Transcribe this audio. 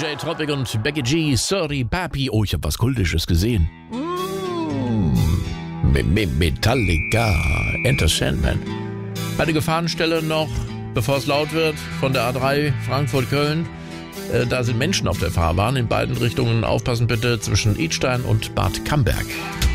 DJ Tropic und Becky G, Sorry Papi. Oh, ich habe was Kultisches gesehen. Metallica, Enter Sandman. Eine Gefahrenstelle noch, bevor es laut wird, von der A3 Frankfurt-Köln. Da sind Menschen auf der Fahrbahn in beiden Richtungen. Aufpassen bitte, zwischen Idstein und Bad Camberg.